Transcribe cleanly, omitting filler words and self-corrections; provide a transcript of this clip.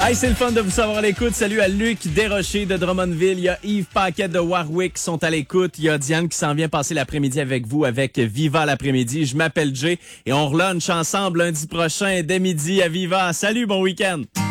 Hey, c'est le fun de vous savoir à l'écoute. Salut à Luc Desrochers de Drummondville. Il y a Yves Paquette de Warwick qui sont à l'écoute. Il y a Diane qui s'en vient passer l'après-midi avec vous avec Viva l'après-midi. Je m'appelle Jay et on relunch ensemble lundi prochain dès midi à Viva. Salut, bon week-end.